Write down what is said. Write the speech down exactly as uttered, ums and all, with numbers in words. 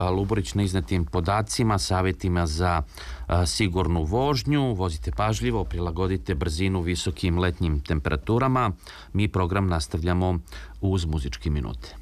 Luborić na iznetim podacima, savjetima za sigurnu vožnju. Vozite pažljivo, prilagodite brzinu visokim letnjim temperaturama. Mi program nastavljamo uz muzičke minute.